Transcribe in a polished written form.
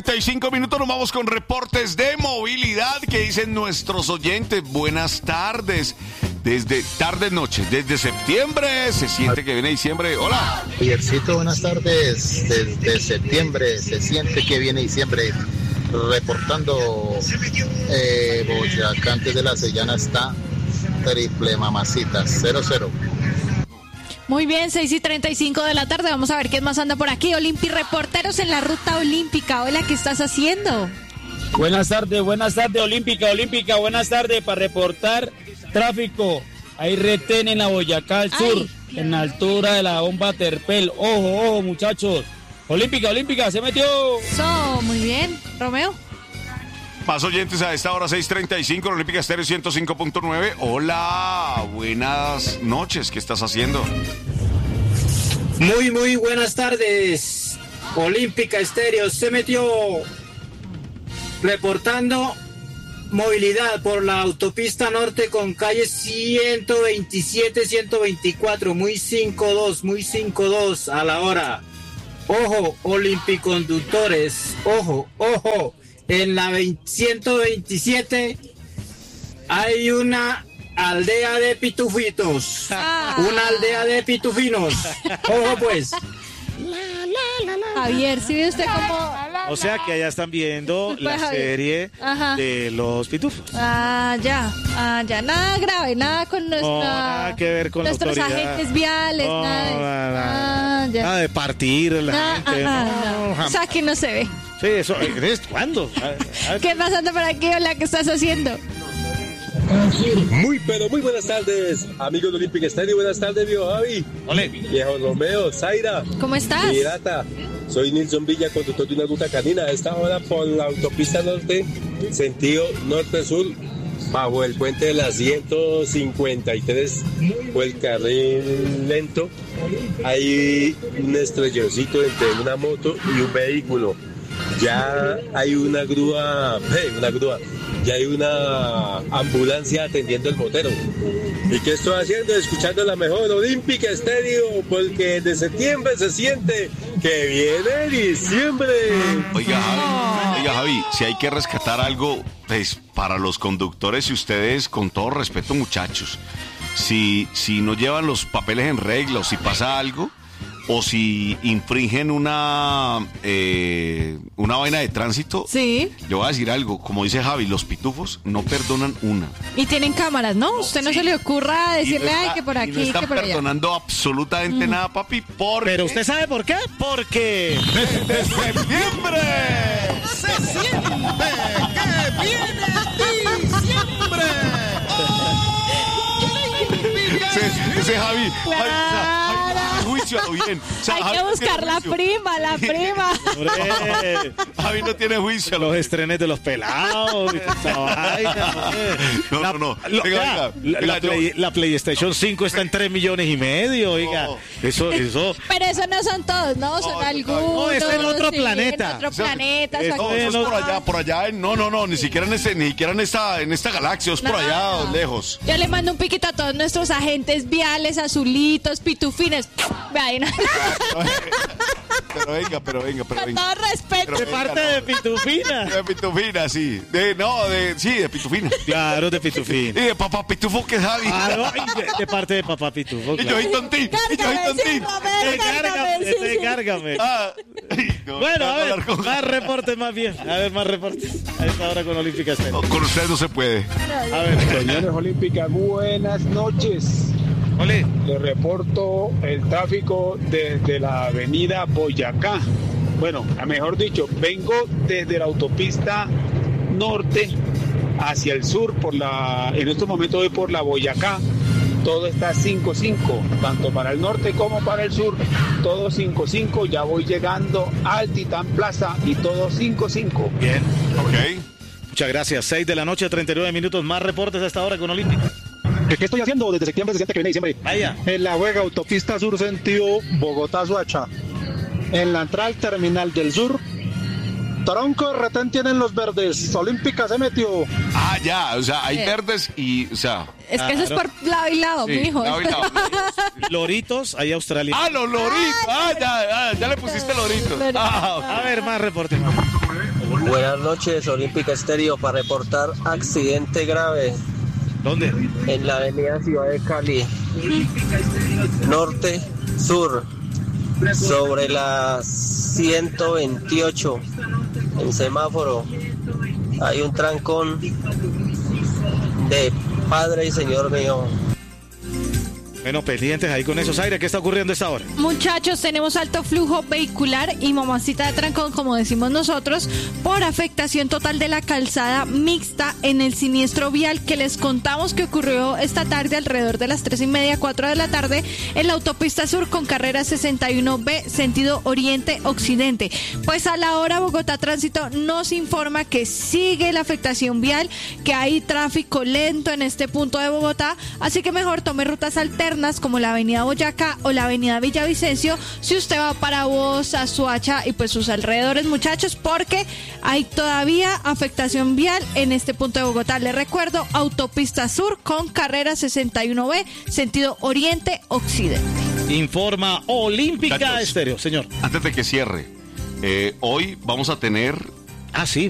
35 minutos, nos vamos con reportes de movilidad que dicen nuestros oyentes. Buenas tardes. Desde tarde-noche, desde septiembre, se siente que viene diciembre. Hola. Piercito, buenas tardes. Desde septiembre, se siente que viene diciembre. Reportando Boyacá, antes de la Sellana está triple mamacita, 0-0. Muy bien, 6:35 de la tarde. Vamos a ver quién más anda por aquí. Reporteros en la ruta olímpica. Hola, ¿qué estás haciendo? Buenas tardes, olímpica. Buenas tardes, para reportar tráfico. Hay retén en la Boyacá al sur, en la altura de la bomba Terpel. Ojo, muchachos. Olímpica, se metió. Muy bien. Romeo. Más oyentes a esta hora, 6:35, Olímpica Estéreo 105.9. Hola, buenas noches, ¿qué estás haciendo? Muy buenas tardes. Olímpica Estéreo se metió. Reportando movilidad por la autopista norte con calle 127, 124, muy 5-2 a la hora. Ojo, olimpiconductores, ojo. En la 127 hay una aldea de pitufitos. Una aldea de pitufinos. Ojo pues. Javier, ¿sí ve usted cómo...? O sea que allá están viendo la serie de los pitufos. Ya. Nada grave, nada con nada que ver con nuestros la autoridad. Agentes viales, nada. Nada de partir la gente. O sea, que no se ve. Sí, eso. ¿Cuándo? ¿Qué pasando por aquí? Hola, ¿qué estás haciendo? Muy buenas tardes, amigos de Olímpica Estéreo. Buenas tardes, viejo Javi. Ole. Viejo Romeo, Zaira. ¿Cómo estás? Pirata. Soy Nilson Villa, conductor de una ruta canina. A esta hora por la autopista norte, sentido norte-sur, bajo el puente de la 153, o el carril lento. Hay un estrelloncito entre una moto y un vehículo. Ya hay una grúa, ya hay una ambulancia atendiendo el motero. ¿Y qué estoy haciendo? Escuchando la mejor Olímpica Estéreo, porque de septiembre se siente que viene diciembre. Oiga, Javi, si hay que rescatar algo, pues para los conductores y ustedes, con todo respeto, muchachos, si no llevan los papeles en regla o si pasa algo, o si infringen una vaina de tránsito, sí, le voy a decir algo, como dice Javi, los pitufos no perdonan una. Y tienen cámaras, ¿no? Usted no se le ocurra decirle, que por aquí, no están que por allá. perdonando absolutamente nada, papi, Pero usted sabe por qué, porque desde septiembre se siente que viene diciembre. Ese Javi, juicio a lo bien. Hay que buscar la prima. Javi no tiene juicio. Los estrenes de los pelados. Esa vaina, no. La PlayStation 5 está en 3,5 millones. Oiga, eso. Pero eso no son todos, ¿no? Son algunos. No, es en otro planeta. En otro planeta. Eso es por allá. No, ni siquiera en esta galaxia, es por allá, lejos. Yo le mando un piquito a todos nuestros agentes viales, azulitos, pitufines. Pero venga. Con todo respeto. De parte de Pitufina. De Pitufina, sí. De Pitufina. Claro, de Pitufina. Y de Papá Pitufo, que es Javi. De parte de Papá Pitufo. Y yo soy tontín. Cárgame. Bueno, a ver, más reportes más bien. A esta hora con Olímpica Estéreo. Con ustedes no se puede. A ver. Señores Olímpica, buenas noches. Ole. Les reporto el tráfico desde la avenida Boyacá. Bueno, mejor dicho, vengo desde la autopista norte hacia el sur, en estos momentos voy por la Boyacá. Todo está 5-5, tanto para el norte como para el sur. Todo 5-5, ya voy llegando al Titán Plaza y todo 5-5. Bien, ok. Muchas gracias. 6 de la noche, 39 minutos. Más reportes a esta hora con Olímpica. ¿Qué estoy haciendo? Desde septiembre se siente que viene diciembre. Vaya. En la Vega, autopista sur sentido Bogotá-Suacha. En la entrada al terminal del sur. Tronco de retén tienen los verdes. Olímpica se metió. Ya, o sea, hay verdes y, o sea. Es que eso es por lado y lado, sí, mijo. lado y lado. Loritos, ahí Australia. Los loritos. Ya le pusiste loritos. A ver, más reportes. Buenas noches, Olímpica Estéreo, para reportar accidente grave. ¿Dónde? En la avenida Ciudad de Cali, norte, sur, sobre la 128, en semáforo. Hay un trancón de Padre y Señor mío. Bueno, pendientes ahí con esos aires. ¿Qué está ocurriendo a esta hora? Muchachos, tenemos alto flujo vehicular y mamacita de trancón, como decimos nosotros, por afectación total de la calzada mixta en el siniestro vial que les contamos que ocurrió esta tarde alrededor de las 3:30, 4 de la tarde en la autopista sur con carrera 61B, sentido oriente-occidente. Pues a la hora Bogotá Tránsito nos informa que sigue la afectación vial, que hay tráfico lento en este punto de Bogotá, así que mejor tome rutas alternas como la avenida Boyacá o la avenida Villavicencio si usted va para Bosa, Soacha y pues sus alrededores, muchachos, porque hay todavía afectación vial en este punto de Bogotá. Les recuerdo, autopista sur con carrera 61B, sentido oriente-occidente. Informa Olímpica Muchachos, Estéreo, señor. Antes de que cierre, hoy vamos a tener... Ah, sí.